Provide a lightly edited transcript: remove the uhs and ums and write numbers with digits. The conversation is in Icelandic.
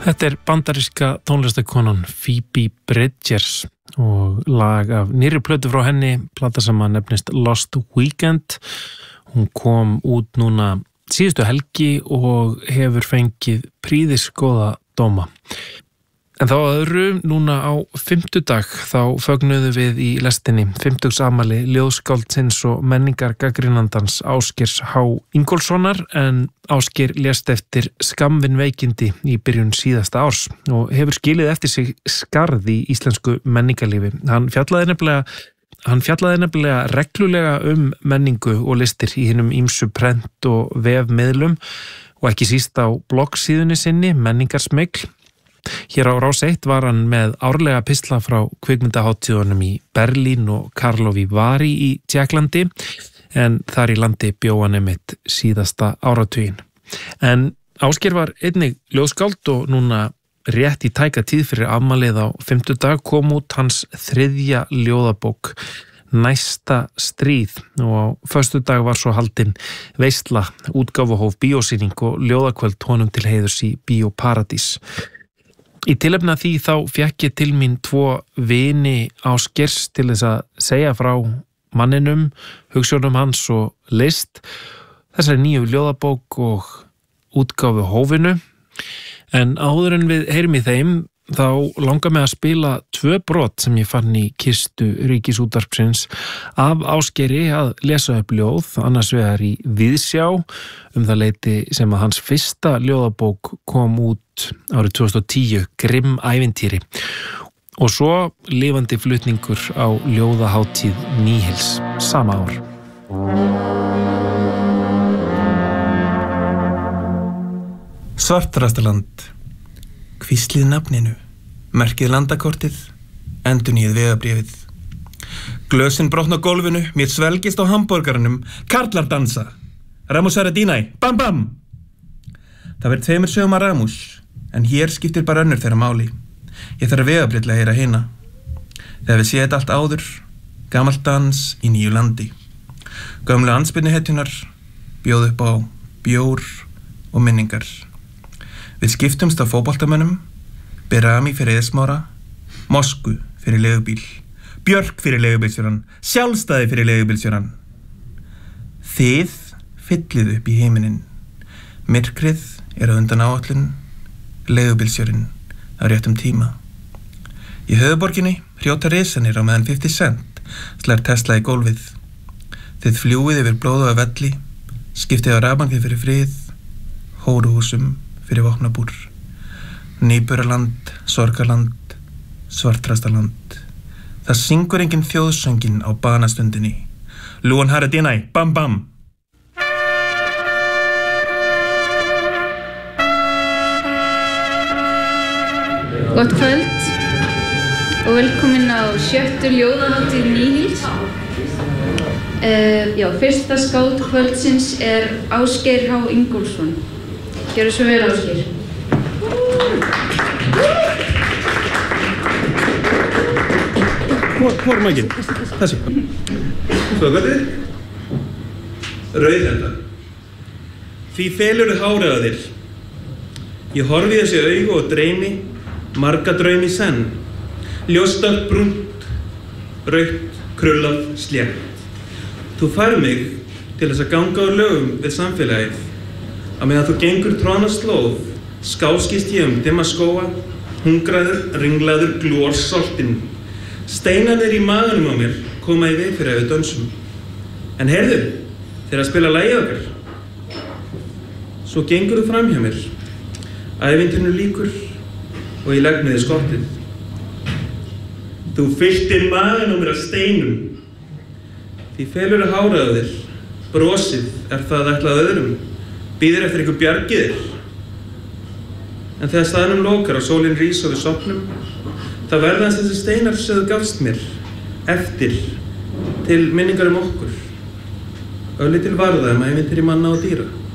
Þetta bandaríska tónlistakonan Phoebe Bridgers og lag af nýrri plötu frá henni, plata sem að nefnist Lost Weekend. Hún kom út núna síðustu helgi og hefur fengið prýðisgóða dóma. En þá öðru, núna á fimmtudag, þá fögnuðum við í lestinni 50-afmæli ljóðskáldsins og menningargagnrýnandans Ásgeirs H. Ingólfssonar, en Ásgeir lést eftir skammvinveikindi í byrjun síðasta árs og hefur skilið eftir sig skarð í íslensku menningarlífi. Hann fjallaði nefnilega reglulega menningu og listir í hinum ýmsu prent- og vefmiðlum og ekki síst á bloggsíðunni sinni Menningarsmegl. Hér á Rás 1 var hann með árlega pistla frá kvikmyndahátíðunum í Berlín og Karlovy Vary í Tékklandi, en þar í landi bjó hann einmitt síðasta áratuginn. En Ásgeir var einnig ljóðskáld og núna rétt í tæka tíð fyrir afmælið á fimmtudag kom út hans 3. ljóðabók Næsta stríð og á föstudag var svo haldin veisla, útgáfuhóf bíósýning og ljóðakvöld honum til heiðurs í Bíó Paradís. Í tilefni af því þá fékk ég til mín 2 vini Ásgeirs til þess að segja frá manninum, hugsjónum hans og list, þessari nýju ljóðabók og útgáfu hófinu. En áður en við heyrum í þeim, þá langar mig að spila 2 brot sem ég fann í kistu Ríkisútvarpsins af Ásgeiri að lesa upp ljóð, annars vegar í Viðsjá, það leyti sem að hans fyrsta ljóðabók kom út árið 2010, Grimm ævintýri, og svo lifandi flutningur á ljóðahátíð Nýhils sama ár. Svartrastaland, hvíslið nafninu, merkið landakortið, endurnýið vegabréfið. Glösin brotna á gólfinu, mér svelgist á hamborgaranum, karlar dansa. Ramus Haradinaj, bam bam! Það verður 2 sögum að Ramus, en hér skiptir bara önnur þeirra máli. Ég þarf vegabrilla að heyra hina. Þegar við séð þetta allt áður, gamalt dans í nýju landi. Gömlu andspyrnuhetjunar bjóð upp á bjór og minningar. Við skiptumst af fótboltamönnum, Berami fyrir Eðsmára, Mosku fyrir leigubíl, Björk fyrir leigubílstjóran, Sjálfstæði fyrir leigubílstjóran. Þið fyllið upp í heiminin. Myrkrið á undan áætlun, leigubílstjórinn á réttum tíma. Í höfuðborginni hrjóta risanir á meðan 50 Cent slær Tesla í gólfið. Þið fljúið yfir blóðu af velli, skiptið á rafmagni fyrir frið, hóruhúsum fyrir vopnabúr. Nýburaland, sorgarland, svartrastaland. Það syngur enginn þjóðsöngin á banastundinni. Lúan Haradinaj, bam bam! Gott kvöld og velkomin á 7. ljóðahátíð Nýhils. Fyrsta skáld kvöldsins Ásgeir H. Ingólfsson. Gjörðu svo vel, Ásgeir. Hvor mækin? Þessi. Svo gotið? Rauðhenda. Því felurðu hárið að þér. Ég horfi þessi augu og dreymi, marga draumi senn. Ljóstögt brúnt, rautt, krullað, slétt. Þú fær mig til þess að ganga á lögum við samfélagið. Að meðan þú gengur tróna slóð, skáskist ég dimma skóa, hungraður, ringlaður, glórsoltinn. Steinarnir í maganum á mér koma í veg fyrir að við dönsum. En heyrðu, þeir að spila lagið okkar. Svo gengur þú fram hjá mér. Ævintýrinu lýkur og ég legg niður skottið. Þú fylltir maganum á mér af steinum. Því felurðu hárið á þér. Brosið það ætlað öðrum. Bíður eftir ykkur bjargið þér. En þegar staðnum lokar og sólin rís og við sofnum, það verðast þessi steinar sem þú gafst mér eftir til minningar okkur. Örlítil varða ævintýri manna og dýra.